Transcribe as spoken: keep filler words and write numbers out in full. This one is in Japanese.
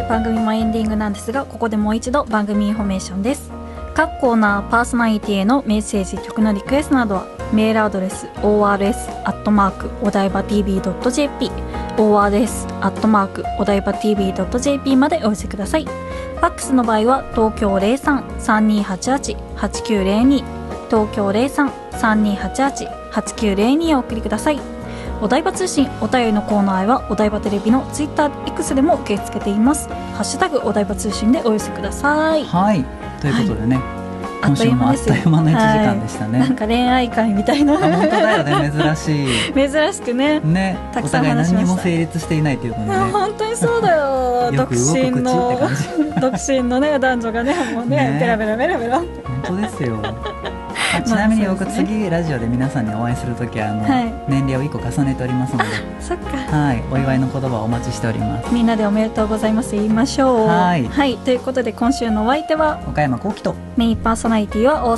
番組もエンディングなんですが、ここでもう一度番組インフォメーションです。各コーナーパーソナリティへのメッセージ、曲のリクエストなどはメールアドレス オーアールエス アットマーク お台場 ティービー ドット ジェーピー オーアールエス アットマーク お台場 ティービー ドット ジェーピー までお寄せください。ファックスの場合は東京 ゼロさん さんにーはちはち はちきゅうゼロに 東京 ゼロさん さんにーはちはち はちきゅうゼロにをお送りください。お台場通信お便りのコーナーはお台場テレビのツイッター X でも受け付けています。ハッシュタグお台場通信でお寄せください。 はいということでね、はい、今週もあっという間のいちじかんでしたね、 はい、なんか恋愛会みたいな。 本当だよね、珍しい珍しくねね、 たくさん話しました。 お互い何にも成立していないというのにね、 本当にそうだよ独身の独身のね男女がねもうねねベラベラベラベラ、 本当ですよ。あちなみに僕、まあね、次ラジオで皆さんにお会いするときはあの、はい、年齢をいっこ重ねておりますので、 そっか、 はい、お祝いの言葉をお待ちしております。 みんなでおめでとうございます言いましょう。 はい、 はい、ということで今週のお相手は岡山幸輝とメインパーソナリティは大